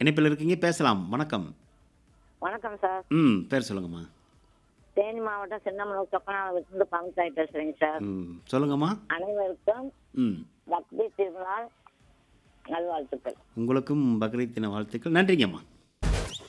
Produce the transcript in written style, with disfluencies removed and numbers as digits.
இணைப்பில் இருக்கீங்க, பேசலாம். வணக்கம். வணக்கம் சார். பேர் சொல்லுங்கம்மா. தேனி மாவட்டம் சின்னமனூர் சொக்கனாவிலிருந்து பங்கஜாய் பேசுறேங்க சார். சொல்லுங்கம்மா. அனைவருக்கும் ம் பக்ரீத் திருநாள் நல்வாழ்த்துக்கள். உங்களுக்கும் பக்ரீத் தின வாழ்த்துக்கள். நன்றிங்கம்மா.